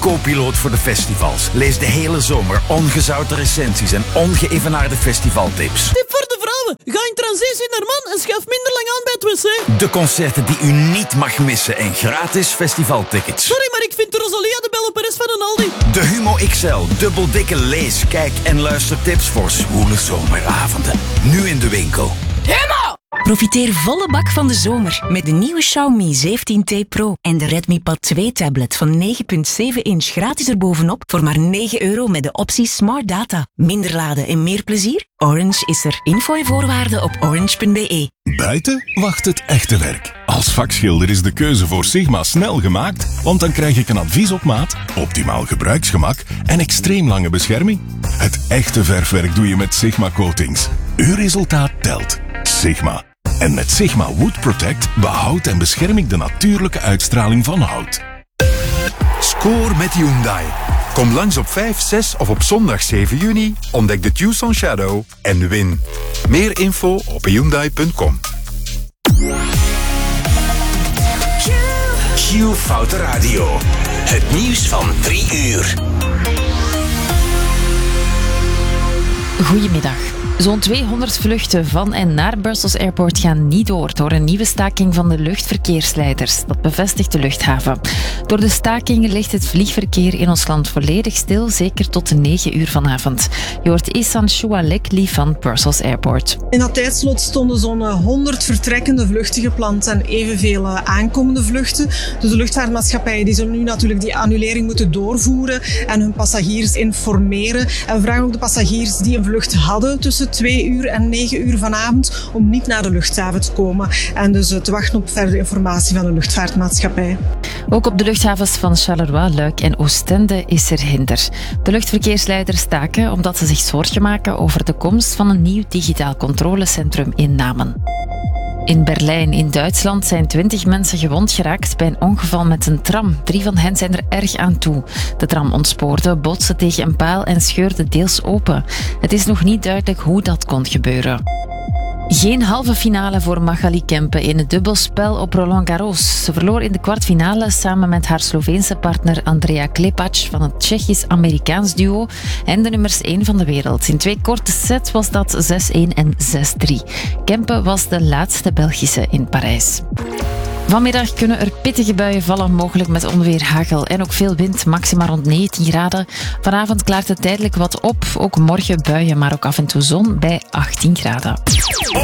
co-piloot voor de festivals. Lees de hele zomer ongezouten recensies en ongeëvenaarde festivaltips. Tip voor de vrouwen. Ga in transitie naar man en schuif minder lang aan bij het wc. De concerten die u niet mag missen en gratis festivaltickets. Sorry, maar ik vind de Rosalia de Belle Perez van een Aldi. De Humo XL, dubbeldikke lees, kijk en luistertips voor zwoele zomeravonden. Nu in de winkel. Humo! Profiteer volle bak van de zomer met de nieuwe Xiaomi 17T Pro en de Redmi Pad 2 tablet van 9,7 inch gratis erbovenop voor maar €9 met de optie Smart Data. Minder laden en meer plezier? Orange is er. Info en voorwaarden op orange.be. Buiten wacht het echte werk. Als vakschilder is de keuze voor Sigma snel gemaakt, want dan krijg ik een advies op maat, optimaal gebruiksgemak en extreem lange bescherming. Het echte verfwerk doe je met Sigma Coatings. Uw resultaat telt. Sigma. En met Sigma Wood Protect behoudt en bescherm ik de natuurlijke uitstraling van hout. Score met Hyundai. Kom langs op 5, 6 of op zondag 7 juni, ontdek de Tucson Shadow en win. Meer info op Hyundai.com. Q Foute Radio. Het nieuws van 3 uur. Goedemiddag. Zo'n 200 vluchten van en naar Brussels Airport gaan niet door een nieuwe staking van de luchtverkeersleiders. Dat bevestigt de luchthaven. Door de staking ligt het vliegverkeer in ons land volledig stil, zeker tot 9 uur vanavond. Je hoort Ihsan Choualekli van Brussels Airport. In dat tijdslot stonden zo'n 100 vertrekkende vluchten gepland en evenveel aankomende vluchten. Dus de luchtvaartmaatschappijen die zullen nu natuurlijk die annulering moeten doorvoeren en hun passagiers informeren. En we vragen ook de passagiers die een vlucht hadden tussen 2 uur en 9 uur vanavond om niet naar de luchthaven te komen en dus te wachten op verdere informatie van de luchtvaartmaatschappij. Ook op de luchthavens van Charleroi, Luik en Oostende is er hinder. De luchtverkeersleiders staken omdat ze zich zorgen maken over de komst van een nieuw digitaal controlecentrum in Namen. In Berlijn in Duitsland zijn 20 mensen gewond geraakt bij een ongeval met een tram. 3 van hen zijn er erg aan toe. De tram ontspoorde, botste tegen een paal en scheurde deels open. Het is nog niet duidelijk hoe dat kon gebeuren. Geen halve finale voor Magali Kempe in het dubbelspel op Roland Garros. Ze verloor in de kwartfinale samen met haar Sloveense partner Andrea Klepac van het Tsjechisch-Amerikaans duo en de nummers 1 van de wereld. In 2 korte sets was dat 6-1 en 6-3. Kempe was de laatste Belgische in Parijs. Vanmiddag kunnen er pittige buien vallen, mogelijk met onweer, hagel en ook veel wind, maxima rond 19 graden. Vanavond klaart het tijdelijk wat op, ook morgen buien, maar ook af en toe zon bij 18 graden.